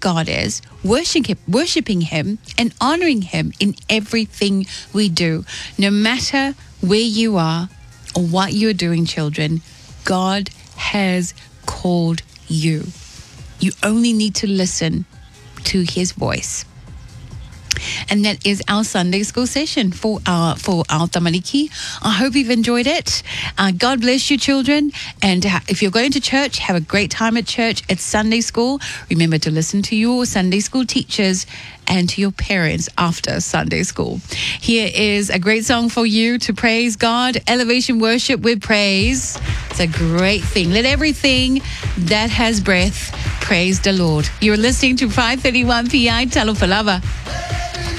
God is, worshiping Him and honoring Him in everything we do. No matter where you are or what you're doing, children, God has called you. You only need to listen to His voice. And that is our Sunday school session for our tamariki. I hope you've enjoyed it. God bless you, children. And if you're going to church, have a great time at church. It's Sunday school. Remember to listen to your Sunday school teachers and to your parents after Sunday school. Here is a great song for you to praise God. Elevation Worship with Praise. It's a great thing. Let everything that has breath praise the Lord. You're listening to 531 PI Talofalava.